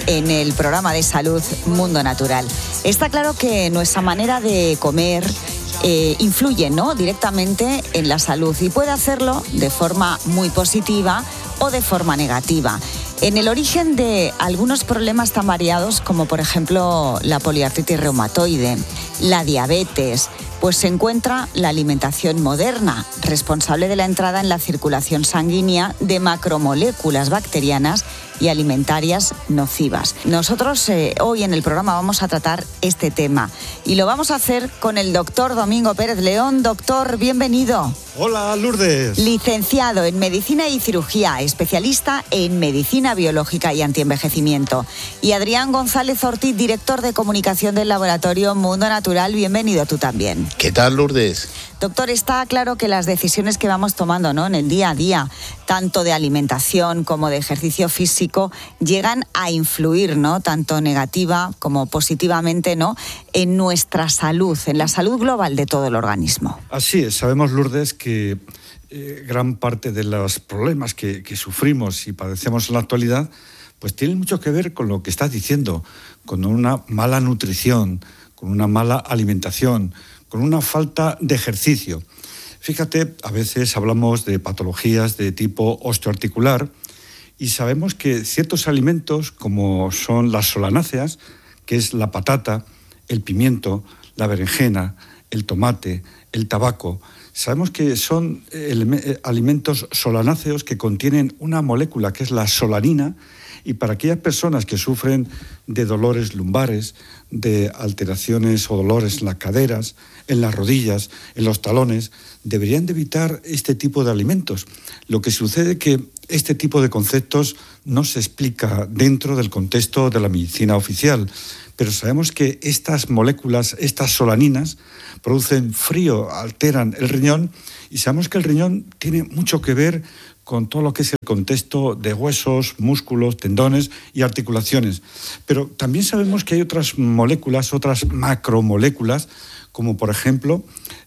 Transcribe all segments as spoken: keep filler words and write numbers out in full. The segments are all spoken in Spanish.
en el programa de salud Mundo Natural. Está claro que nuestra manera de comer eh, influye, ¿no?, directamente en la salud y puede hacerlo de forma muy positiva o de forma negativa. En el origen de algunos problemas tan variados como por ejemplo la poliartritis reumatoide, la diabetes, pues se encuentra la alimentación moderna, responsable de la entrada en la circulación sanguínea de macromoléculas bacterianas y alimentarias nocivas. Nosotros eh, hoy en el programa vamos a tratar este tema y lo vamos a hacer con el doctor Domingo Pérez León. Doctor, bienvenido. Hola, Lourdes. Licenciado en Medicina y Cirugía, especialista en Medicina Biológica y Antienvejecimiento. Y Adrián González Ortiz, director de Comunicación del Laboratorio Mundo Natural. Bienvenido tú también. ¿Qué tal, Lourdes? Doctor, está claro que las decisiones que vamos tomando, ¿no?, en el día a día, tanto de alimentación como de ejercicio físico, llegan a influir, ¿no?, tanto negativa como positivamente, ¿no?, en nuestra salud, en la salud global de todo el organismo. Así es, sabemos, Lourdes, que eh, gran parte de los problemas que, que sufrimos y padecemos en la actualidad, pues tienen mucho que ver con lo que estás diciendo, con una mala nutrición, con una mala alimentación, con una falta de ejercicio. Fíjate, a veces hablamos de patologías de tipo osteoarticular y sabemos que ciertos alimentos, como son las solanáceas, que es la patata, el pimiento, la berenjena, el tomate, el tabaco, sabemos que son ele- alimentos solanáceos que contienen una molécula que es la solanina, y para aquellas personas que sufren de dolores lumbares, de alteraciones o dolores en las caderas, en las rodillas, en los talones, deberían de evitar este tipo de alimentos. Lo que sucede es que este tipo de conceptos no se explica dentro del contexto de la medicina oficial, pero sabemos que estas moléculas, estas solaninas, producen frío, alteran el riñón, y sabemos que el riñón tiene mucho que ver con todo lo que es el contexto de huesos, músculos, tendones y articulaciones. Pero también sabemos que hay otras moléculas, otras macromoléculas, como por ejemplo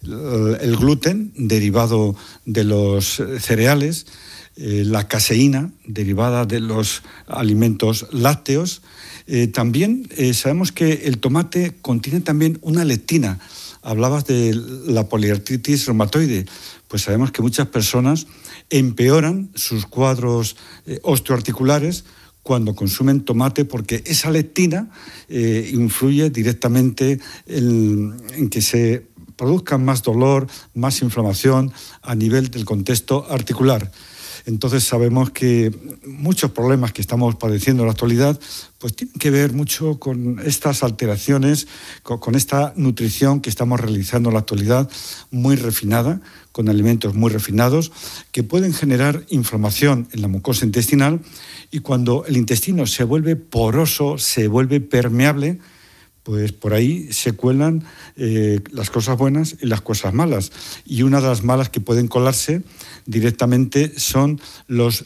el gluten, derivado de los cereales, eh, la caseína, derivada de los alimentos lácteos. Eh, también eh, sabemos que el tomate contiene también una lectina. Hablabas de la poliartritis reumatoide, pues sabemos que muchas personas empeoran sus cuadros eh, osteoarticulares cuando consumen tomate, porque esa lectina eh, influye directamente en, en que se produzca más dolor, más inflamación a nivel del contexto articular. Entonces sabemos que muchos problemas que estamos padeciendo en la actualidad pues tienen que ver mucho con estas alteraciones, con, con esta nutrición que estamos realizando en la actualidad, muy refinada, con alimentos muy refinados, que pueden generar inflamación en la mucosa intestinal, y cuando el intestino se vuelve poroso, se vuelve permeable, pues por ahí se cuelan eh, las cosas buenas y las cosas malas. Y una de las malas que pueden colarse directamente son los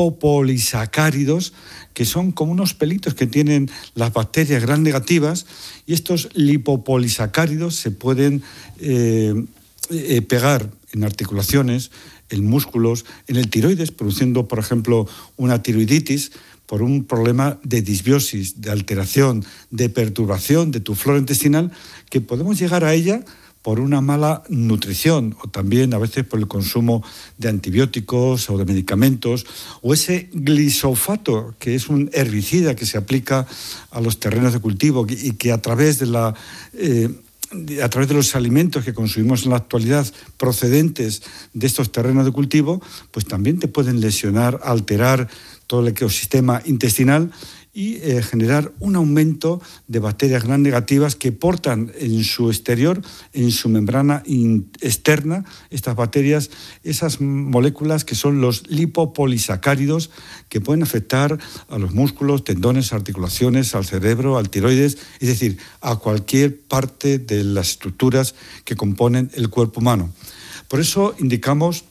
lipopolisacáridos, que son como unos pelitos que tienen las bacterias gram negativas, y estos lipopolisacáridos se pueden eh, eh, pegar en articulaciones, en músculos, en el tiroides, produciendo, por ejemplo, una tiroiditis, por un problema de disbiosis, de alteración, de perturbación de tu flora intestinal, que podemos llegar a ella por una mala nutrición, o también a veces por el consumo de antibióticos o de medicamentos, o ese glisofato, que es un herbicida que se aplica a los terrenos de cultivo y que a través de la... Eh, a través de los alimentos que consumimos en la actualidad procedentes de estos terrenos de cultivo, pues también te pueden lesionar, alterar todo el ecosistema intestinal y eh, generar un aumento de bacterias gram negativas que portan en su exterior, en su membrana in- externa, estas bacterias, esas moléculas que son los lipopolisacáridos, que pueden afectar a los músculos, tendones, articulaciones, al cerebro, al tiroides, es decir, a cualquier parte de las estructuras que componen el cuerpo humano. Por eso indicamos,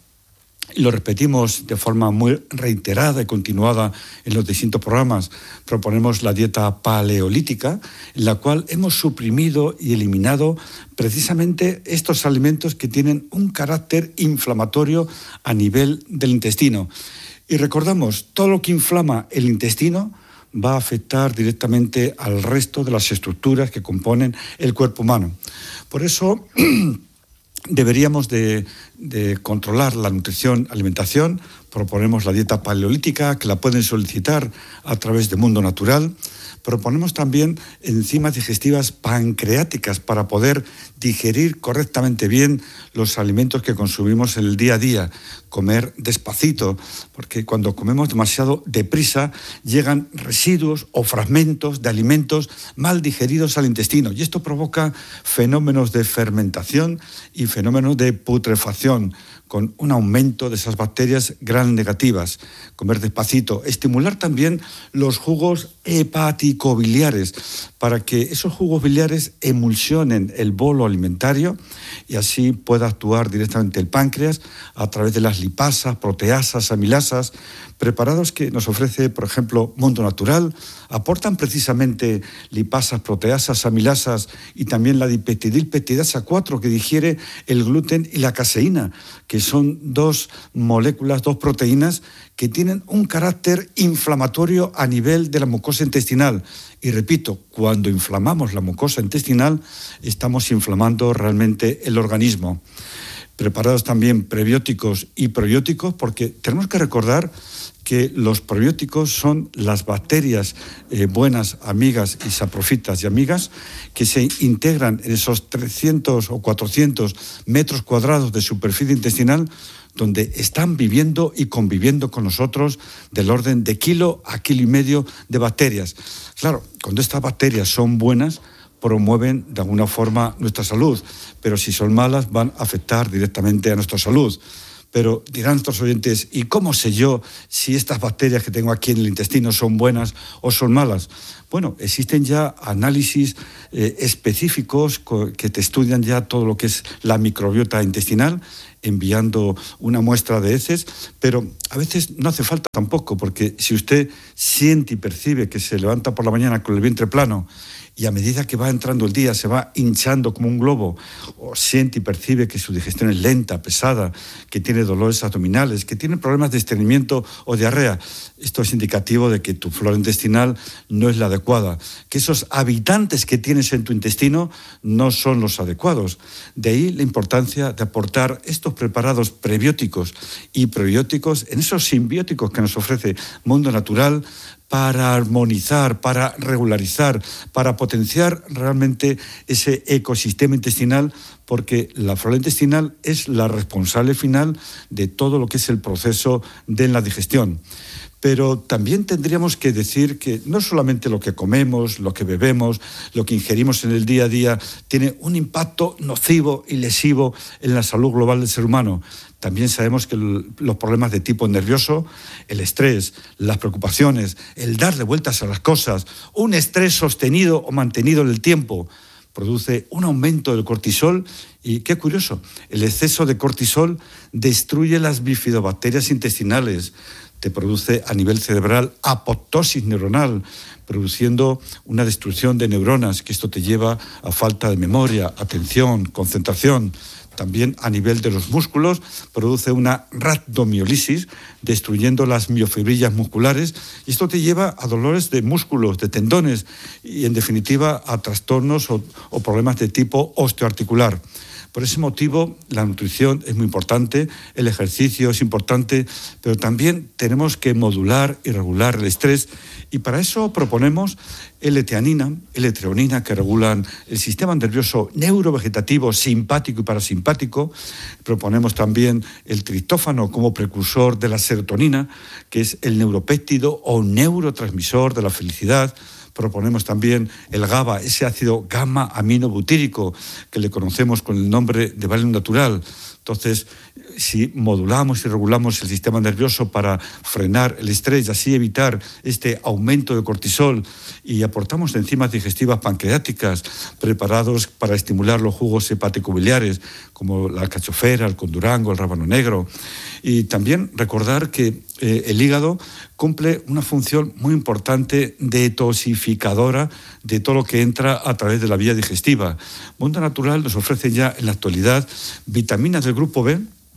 y lo repetimos de forma muy reiterada y continuada en los distintos programas, proponemos la dieta paleolítica, en la cual hemos suprimido y eliminado precisamente estos alimentos que tienen un carácter inflamatorio a nivel del intestino. Y recordamos, todo lo que inflama el intestino va a afectar directamente al resto de las estructuras que componen el cuerpo humano. Por eso deberíamos de, de controlar la nutrición, alimentación. Proponemos la dieta paleolítica, que la pueden solicitar a través de Mundo Natural. Proponemos también enzimas digestivas pancreáticas para poder digerir correctamente bien los alimentos que consumimos en el día a día. Comer despacito, porque cuando comemos demasiado deprisa llegan residuos o fragmentos de alimentos mal digeridos al intestino y esto provoca fenómenos de fermentación y fenómenos de putrefacción, con un aumento de esas bacterias gram negativas. Comer despacito, estimular también los jugos hepático-biliares para que esos jugos biliares emulsionen el bolo alimentario y así pueda actuar directamente el páncreas a través de las lipasas, proteasas, amilasas, preparados que nos ofrece, por ejemplo, Mundo Natural, aportan precisamente lipasas, proteasas, amilasas y también la dipeptidilpeptidasa cuatro que digiere el gluten y la caseína, que son dos moléculas, dos proteínas que tienen un carácter inflamatorio a nivel de la mucosa intestinal. Y repito, cuando inflamamos la mucosa intestinal, estamos inflamando realmente el organismo. Preparados también prebióticos y probióticos, porque tenemos que recordar que los probióticos son las bacterias eh, buenas, amigas y saprofitas y amigas que se integran en esos trescientos o cuatrocientos metros cuadrados de superficie intestinal donde están viviendo y conviviendo con nosotros del orden de kilo a kilo y medio de bacterias. Claro, cuando estas bacterias son buenas, promueven de alguna forma nuestra salud, pero si son malas van a afectar directamente a nuestra salud. Pero dirán nuestros oyentes, ¿y cómo sé yo si estas bacterias que tengo aquí en el intestino son buenas o son malas? Bueno, existen ya análisis eh, específicos co- que te estudian ya todo lo que es la microbiota intestinal, enviando una muestra de heces, pero a veces no hace falta tampoco, porque si usted siente y percibe que se levanta por la mañana con el vientre plano y a medida que va entrando el día se va hinchando como un globo, o siente y percibe que su digestión es lenta, pesada, que tiene dolores abdominales, que tiene problemas de estreñimiento o diarrea, esto es indicativo de que tu flora intestinal no es la adecuada, que esos habitantes que tienes en tu intestino no son los adecuados. De ahí la importancia de aportar estos preparados prebióticos y probióticos en esos simbióticos que nos ofrece Mundo Natural, para armonizar, para regularizar, para potenciar realmente ese ecosistema intestinal, porque la flora intestinal es la responsable final de todo lo que es el proceso de la digestión. Pero también tendríamos que decir que no solamente lo que comemos, lo que bebemos, lo que ingerimos en el día a día tiene un impacto nocivo y lesivo en la salud global del ser humano. También sabemos que los problemas de tipo nervioso, el estrés, las preocupaciones, el darle vueltas a las cosas, un estrés sostenido o mantenido en el tiempo, produce un aumento del cortisol y, qué curioso, el exceso de cortisol destruye las bifidobacterias intestinales, te produce a nivel cerebral apoptosis neuronal, produciendo una destrucción de neuronas, que esto te lleva a falta de memoria, atención, concentración. También a nivel de los músculos produce una rhabdomiólisis, destruyendo las miofibrillas musculares, y esto te lleva a dolores de músculos, de tendones y en definitiva a trastornos o, o problemas de tipo osteoarticular. Por ese motivo, la nutrición es muy importante, el ejercicio es importante, pero también tenemos que modular y regular el estrés, y para eso proponemos L-teanina, L-treonina, que regulan el sistema nervioso neurovegetativo, simpático y parasimpático. Proponemos también el triptófano como precursor de la serotonina, que es el neuropéptido o neurotransmisor de la felicidad. Proponemos también el GABA, ese ácido gamma-aminobutírico que le conocemos con el nombre de Valium Natural. Entonces, si modulamos y regulamos el sistema nervioso para frenar el estrés y así evitar este aumento de cortisol, y aportamos enzimas digestivas pancreáticas preparados para estimular los jugos hepático-biliares, como la alcachofera, el condurango, el rábano negro. Y también recordar que eh, el hígado cumple una función muy importante detoxificadora de todo lo que entra a través de la vía digestiva. Mundo Natural nos ofrece ya en la actualidad vitaminas del grupo B,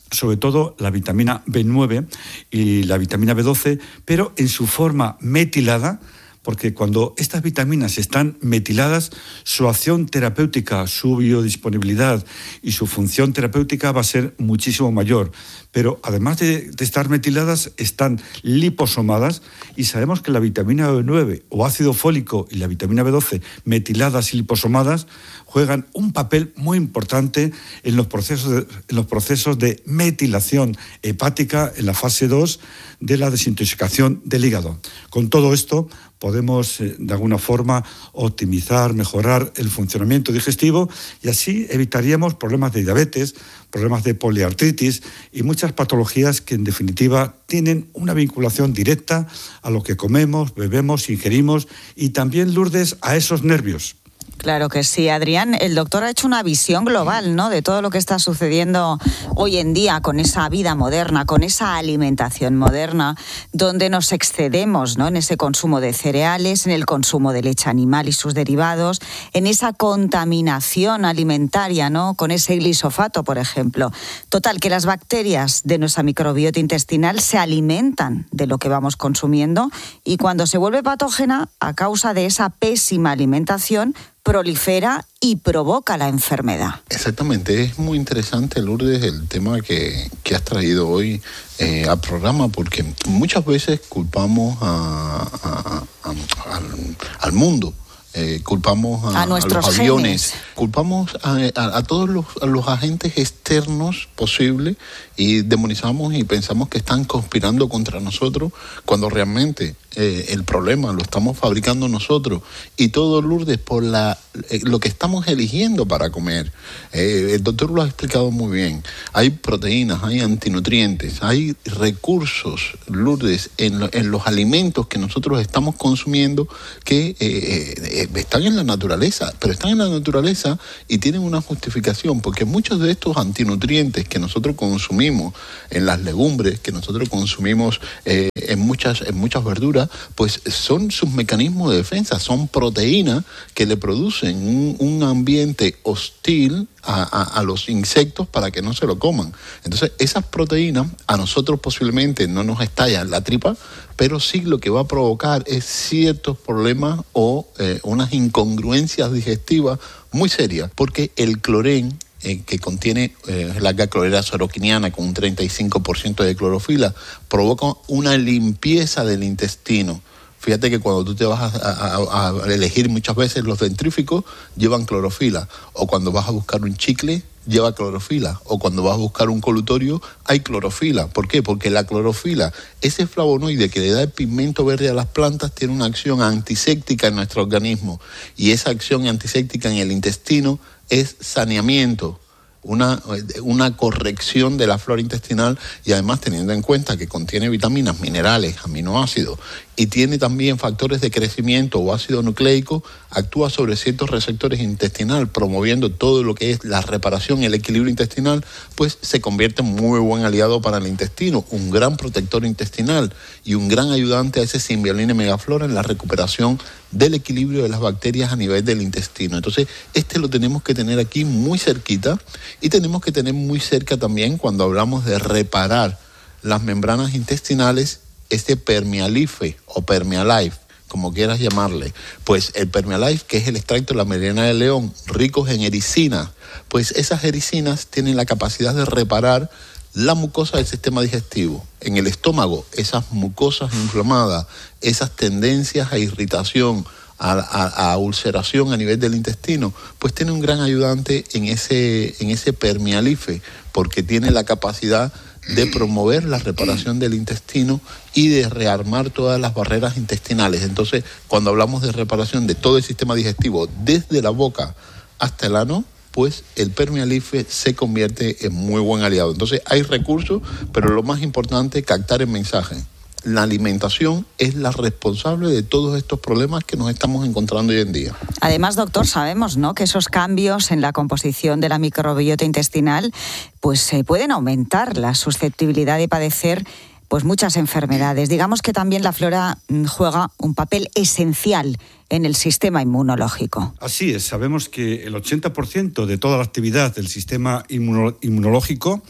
sobre todo la vitamina B nueve y la vitamina B doce, pero en su forma metilada, porque cuando estas vitaminas están metiladas, su acción terapéutica, su biodisponibilidad y su función terapéutica va a ser muchísimo mayor. Pero además de, de estar metiladas, están liposomadas, y sabemos que la vitamina B nueve o ácido fólico y la vitamina B doce metiladas y liposomadas juegan un papel muy importante en los procesos de, en los procesos de metilación hepática en la fase dos de la desintoxicación del hígado. Con todo esto podemos, eh, de alguna forma, optimizar, mejorar el funcionamiento digestivo, y así evitaríamos problemas de diabetes, problemas de poliartritis y muchas patologías que, en definitiva, tienen una vinculación directa a lo que comemos, bebemos, ingerimos, y también, Lourdes, a esos nervios. Claro que sí, Adrián. El doctor ha hecho una visión global, ¿no?, de todo lo que está sucediendo hoy en día con esa vida moderna, con esa alimentación moderna, donde nos excedemos, ¿no?, en ese consumo de cereales, en el consumo de leche animal y sus derivados, en esa contaminación alimentaria, ¿no?, con ese glisofato, por ejemplo. Total, que las bacterias de nuestra microbiota intestinal se alimentan de lo que vamos consumiendo, y cuando se vuelve patógena, a causa de esa pésima alimentación, prolifera y provoca la enfermedad. Exactamente, es muy interesante, Lourdes, el tema que, que has traído hoy eh, al programa, porque muchas veces culpamos a, a, a, al, al mundo. Eh, culpamos a, a, nuestros a los aviones, genes. culpamos a, a, a todos los, a los agentes externos posibles, y demonizamos y pensamos que están conspirando contra nosotros, cuando realmente eh, el problema lo estamos fabricando nosotros, y todo, Lourdes, por la, eh, lo que estamos eligiendo para comer. Eh, el doctor lo ha explicado muy bien. Hay proteínas, hay antinutrientes, hay recursos, Lourdes, en, lo, en los alimentos que nosotros estamos consumiendo, que eh, eh, están en la naturaleza, pero están en la naturaleza y tienen una justificación, porque muchos de estos antinutrientes que nosotros consumimos en las legumbres, que nosotros consumimos eh, en muchas en muchas verduras, pues son sus mecanismos de defensa, son proteínas que le producen un, un ambiente hostil a, a, a los insectos para que no se lo coman. Entonces, esas proteínas a nosotros posiblemente no nos estallan la tripa, pero sí lo que va a provocar es ciertos problemas o eh, unas incongruencias digestivas muy serias, porque el clorén, Eh, que contiene eh, la clorela soroquiniana con un treinta y cinco por ciento de clorofila, provoca una limpieza del intestino. Fíjate que cuando tú te vas a, a, a elegir, muchas veces los dentríficos llevan clorofila, o cuando vas a buscar un chicle lleva clorofila, o cuando vas a buscar un colutorio hay clorofila. ¿Por qué? Porque la clorofila, ese flavonoide que le da el pigmento verde a las plantas, tiene una acción antiséptica en nuestro organismo, y esa acción antiséptica en el intestino es saneamiento, una, una corrección de la flora intestinal, y además teniendo en cuenta que contiene vitaminas, minerales, aminoácidos, y tiene también factores de crecimiento o ácido nucleico, actúa sobre ciertos receptores intestinales, promoviendo todo lo que es la reparación y el equilibrio intestinal, pues se convierte en muy buen aliado para el intestino, un gran protector intestinal y un gran ayudante a ese Symbiolina megaflora en la recuperación del equilibrio de las bacterias a nivel del intestino. Entonces, este lo tenemos que tener aquí muy cerquita, y tenemos que tener muy cerca también, cuando hablamos de reparar las membranas intestinales, este Permialife o Permialife, como quieras llamarle. Pues el Permialife, que es el extracto de la melena de león, ricos en ericinas, pues esas ericinas tienen la capacidad de reparar la mucosa del sistema digestivo. En el estómago, esas mucosas inflamadas, esas tendencias a irritación, a, a, a ulceración a nivel del intestino, pues tiene un gran ayudante en ese, en ese Permialife, porque tiene la capacidad de promover la reparación del intestino y de rearmar todas las barreras intestinales. Entonces, cuando hablamos de reparación de todo el sistema digestivo, desde la boca hasta el ano, pues el Permialife se convierte en muy buen aliado. Entonces, hay recursos, pero lo más importante es captar el mensaje. La alimentación es la responsable de todos estos problemas que nos estamos encontrando hoy en día. Además, doctor, sabemos, ¿no?, que esos cambios en la composición de la microbiota intestinal pues eh, pueden aumentar la susceptibilidad de padecer pues muchas enfermedades. Digamos que también la flora juega un papel esencial en el sistema inmunológico. Así es, sabemos que el ochenta por ciento de toda la actividad del sistema inmuno- inmunológico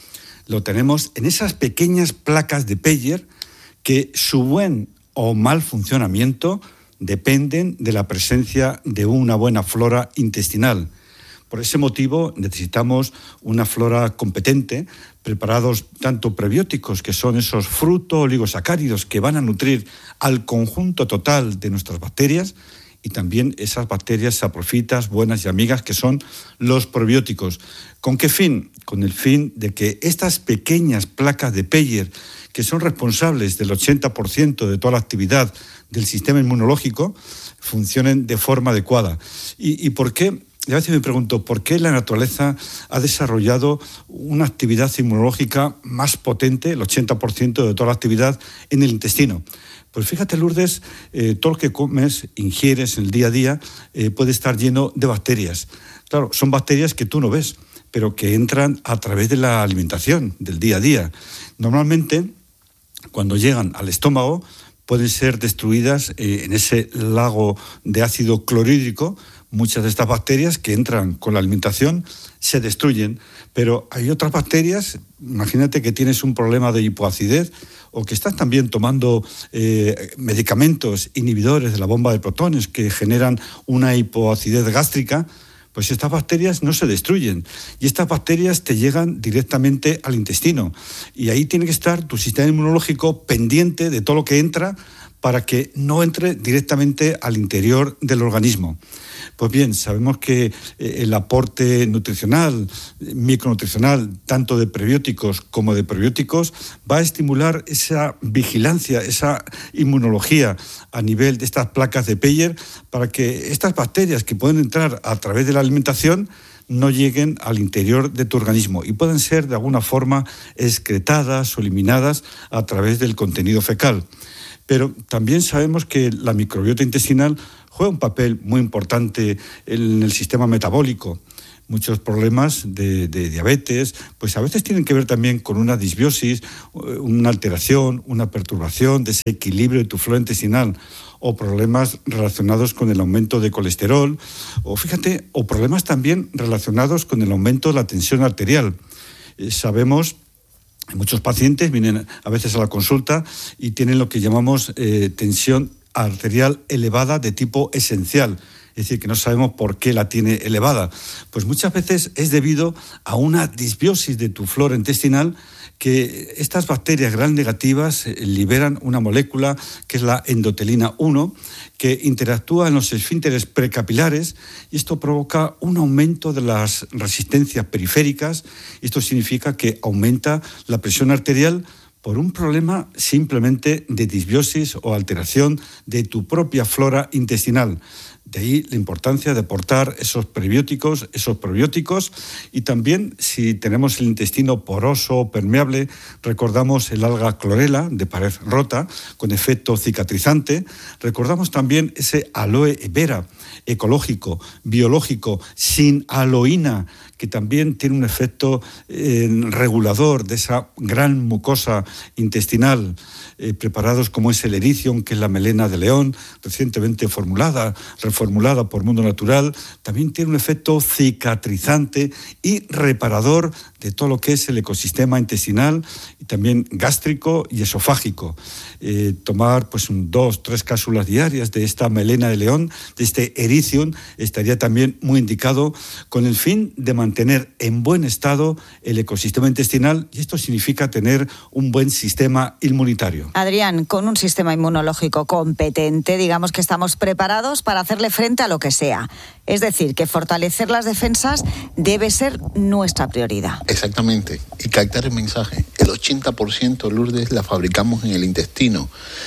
lo tenemos en esas pequeñas placas de Peyer que su buen o mal funcionamiento dependen de la presencia de una buena flora intestinal. Por ese motivo necesitamos una flora competente, preparados tanto prebióticos, que son esos fruto-oligosacáridos que van a nutrir al conjunto total de nuestras bacterias, y también esas bacterias saprofitas, buenas y amigas, que son los probióticos. ¿Con qué fin? Con el fin de que estas pequeñas placas de Peyer, que son responsables del ochenta por ciento de toda la actividad del sistema inmunológico, funcionen de forma adecuada. ¿Y, y por qué? Y a veces me pregunto, ¿por qué la naturaleza ha desarrollado una actividad inmunológica más potente, el ochenta por ciento de toda la actividad, en el intestino? Pues fíjate, Lourdes, eh, todo lo que comes, ingieres en el día a día, eh, puede estar lleno de bacterias. Claro, son bacterias que tú no ves, pero que entran a través de la alimentación, del día a día. Normalmente, cuando llegan al estómago, pueden ser destruidas eh, en ese lago de ácido clorhídrico. Muchas de estas bacterias que entran con la alimentación se destruyen, pero hay otras bacterias, imagínate que tienes un problema de hipoacidez o que estás también tomando eh, medicamentos inhibidores de la bomba de protones que generan una hipoacidez gástrica, pues estas bacterias no se destruyen y estas bacterias te llegan directamente al intestino y ahí tiene que estar tu sistema inmunológico pendiente de todo lo que entra para que no entre directamente al interior del organismo. Pues bien, sabemos que el aporte nutricional, micronutricional, tanto de prebióticos como de probióticos, va a estimular esa vigilancia, esa inmunología a nivel de estas placas de Peyer para que estas bacterias que pueden entrar a través de la alimentación no lleguen al interior de tu organismo y puedan ser de alguna forma excretadas o eliminadas a través del contenido fecal. Pero también sabemos que la microbiota intestinal juega un papel muy importante en el sistema metabólico. Muchos problemas de, de diabetes, pues a veces tienen que ver también con una disbiosis, una alteración, una perturbación, desequilibrio de tu flora intestinal, o problemas relacionados con el aumento de colesterol, o fíjate, o problemas también relacionados con el aumento de la tensión arterial. Eh, sabemos muchos pacientes vienen a veces a la consulta y tienen lo que llamamos eh, tensión arterial elevada de tipo esencial, es decir, que no sabemos por qué la tiene elevada. Pues muchas veces es debido a una disbiosis de tu flora intestinal, que estas bacterias gram negativas liberan una molécula que es la endotelina uno, que interactúa en los esfínteres precapilares y esto provoca un aumento de las resistencias periféricas. Esto significa que aumenta la presión arterial por un problema simplemente de disbiosis o alteración de tu propia flora intestinal. De ahí la importancia de aportar esos prebióticos, esos probióticos, y también si tenemos el intestino poroso o permeable, recordamos el alga clorela de pared rota con efecto cicatrizante, recordamos también ese aloe vera ecológico, biológico, sin aloína, que también tiene un efecto eh, regulador de esa gran mucosa intestinal, eh, preparados como es el Ericium, que es la melena de león, recientemente formulada, reformulada por Mundo Natural, también tiene un efecto cicatrizante y reparador de todo lo que es el ecosistema intestinal y también gástrico y esofágico. Eh, tomar pues un, dos, tres cápsulas diarias de esta melena de león, de este Ericium, estaría también muy indicado con el fin de mantener en buen estado el ecosistema intestinal, y esto significa tener un buen sistema inmunitario. Adrián, con un sistema inmunológico competente, digamos que estamos preparados para hacerle frente a lo que sea. Es decir, que fortalecer las defensas debe ser nuestra prioridad. Exactamente. Y captar el mensaje. El ochenta por ciento, Lourdes, la fabricamos en el intestino.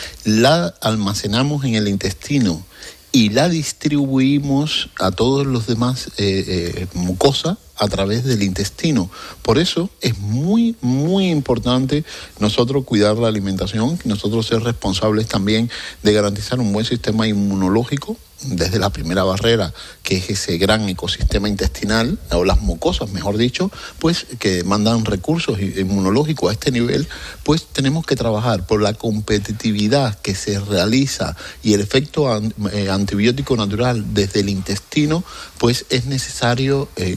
La almacenamos en el intestino y la distribuimos a todos los demás eh, eh, mucosas a través del intestino. Por eso es muy, muy importante nosotros cuidar la alimentación, nosotros ser responsables también de garantizar un buen sistema inmunológico desde la primera barrera, que es ese gran ecosistema intestinal, o las mucosas, mejor dicho, pues que mandan recursos inmunológicos a este nivel, pues tenemos que trabajar por la competitividad que se realiza y el efecto antibiótico natural desde el intestino, pues es necesario eh, garantizar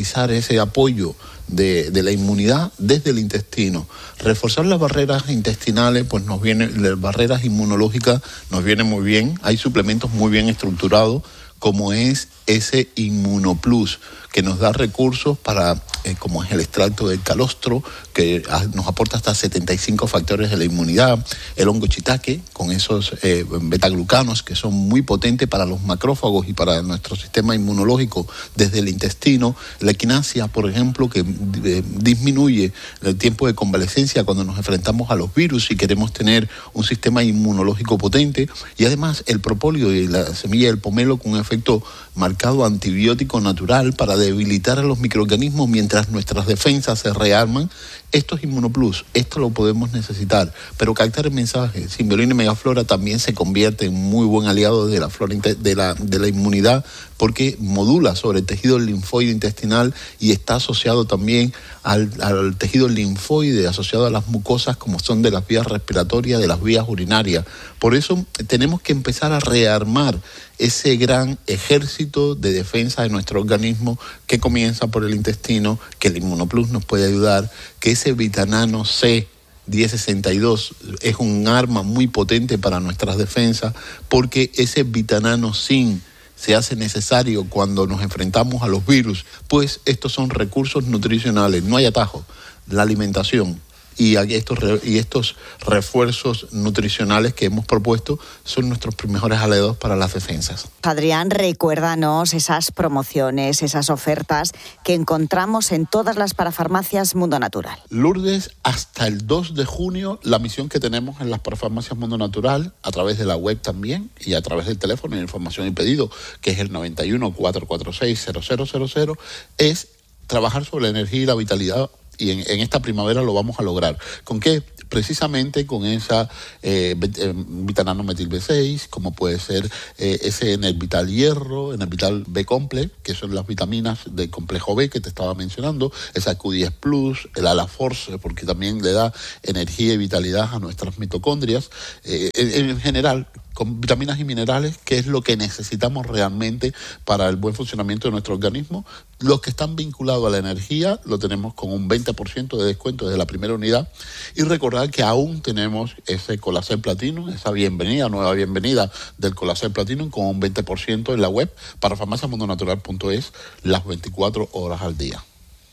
garantizar ese apoyo de, de la inmunidad desde el intestino. Reforzar las barreras intestinales, pues nos viene, las barreras inmunológicas nos viene muy bien. Hay suplementos muy bien estructurados, como es ese Inmunoplus, que nos da recursos para, eh, como es el extracto del calostro, que a, nos aporta hasta setenta y cinco factores de la inmunidad, el hongo shiitake, con esos eh, betaglucanos que son muy potentes para los macrófagos y para nuestro sistema inmunológico desde el intestino, la equinacia, por ejemplo, que eh, disminuye el tiempo de convalecencia cuando nos enfrentamos a los virus y queremos tener un sistema inmunológico potente, y además el propóleo y la semilla del pomelo con un efecto marcado antibiótico natural para debilitar a los microorganismos mientras nuestras defensas se rearman. Esto es Inmunoplus, esto lo podemos necesitar, pero captar el mensaje. Symbiolina y Megaflora también se convierte en muy buen aliado de la flora de la, de la inmunidad, porque modula sobre el tejido linfoide intestinal y está asociado también al, al tejido linfoide, asociado a las mucosas como son de las vías respiratorias, de las vías urinarias. Por eso tenemos que empezar a rearmar ese gran ejército de defensa de nuestro organismo que comienza por el intestino, que el Inmunoplus nos puede ayudar, que ese Vitanano C diez sesenta y dos es un arma muy potente para nuestras defensas, porque ese Vitanano Zinc se hace necesario cuando nos enfrentamos a los virus, pues estos son recursos nutricionales, no hay atajo, la alimentación. Y estos, y estos refuerzos nutricionales que hemos propuesto son nuestros mejores aliados para las defensas. Adrián, recuérdanos esas promociones, esas ofertas que encontramos en todas las parafarmacias Mundo Natural. Lourdes, hasta el dos de junio, la misión que tenemos en las parafarmacias Mundo Natural, a través de la web también, y a través del teléfono de información y pedido, que es el noventa y uno, cuatrocientos cuarenta y seis, cero cero cero cero, es trabajar sobre la energía y la vitalidad. Y en, en esta primavera lo vamos a lograr. ¿Con qué? Precisamente con esa eh, Vitanano Metil B seis, como puede ser eh, ese Enervital Hierro, Enervital B Complex, que son las vitaminas del complejo B que te estaba mencionando, esa Q diez Plus, el Alaforce, porque también le da energía y vitalidad a nuestras mitocondrias. Eh, en, en general, con vitaminas y minerales, que es lo que necesitamos realmente para el buen funcionamiento de nuestro organismo. Los que están vinculados a la energía lo tenemos con un veinte por ciento de descuento desde la primera unidad. Y recordar que aún tenemos ese Colacel Platinum, esa bienvenida, nueva bienvenida del Colacel Platinum con un veinte por ciento en la web para farmacia mundo natural punto es las veinticuatro horas al día.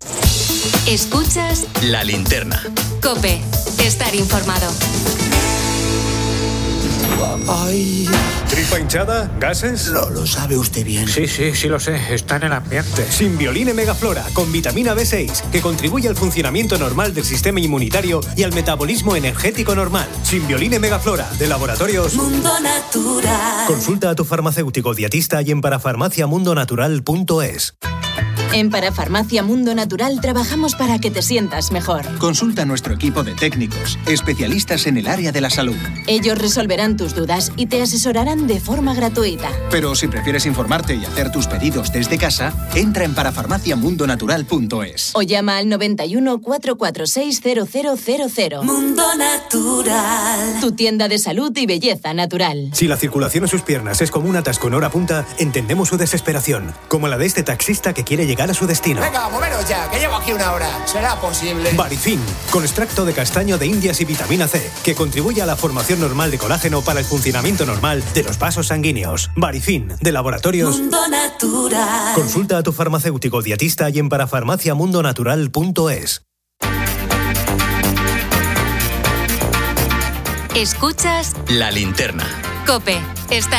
Escuchas La Linterna. COPE. Estar informado. Ay. ¿Tripa hinchada? ¿Gases? Lo, lo sabe usted bien. Sí, sí, sí lo sé. Está en el ambiente. Symbiolina y Megaflora, con vitamina B seis, que contribuye al funcionamiento normal del sistema inmunitario y al metabolismo energético normal. Symbiolina y Megaflora, de Laboratorios Mundo Natural. Consulta a tu farmacéutico dietista y en parafarmacia mundo natural punto es. En Parafarmacia Mundo Natural trabajamos para que te sientas mejor. Consulta a nuestro equipo de técnicos, especialistas en el área de la salud. Ellos resolverán tus dudas y te asesorarán de forma gratuita. Pero si prefieres informarte y hacer tus pedidos desde casa, entra en parafarmacia mundo natural punto es. O llama al noventa y uno, cuatrocientos cuarenta y seis, cero cero cero cero. Mundo Natural. Tu tienda de salud y belleza natural. Si la circulación en sus piernas es como un atasco en hora punta, entendemos su desesperación, como la de este taxista que quiere llegar a su destino. Venga, moveros ya, que llevo aquí una hora. ¿Será posible? Barifin, con extracto de castaño de indias y vitamina C, que contribuye a la formación normal de colágeno para el funcionamiento normal de los vasos sanguíneos. Barifin, de Laboratorios Mundo Natural. Consulta a tu farmacéutico dietista y en parafarmacia mundo natural punto es. Escuchas La Linterna. COPE. Estar